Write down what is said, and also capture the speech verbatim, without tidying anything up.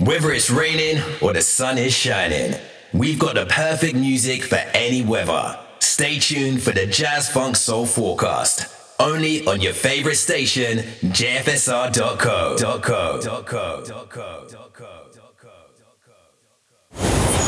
Whether it's raining or the sun is shining, we've got the perfect music for any weather. Stay tuned for the Jazz Funk Soul Forecast. Only on your favorite station, J F S R dot co.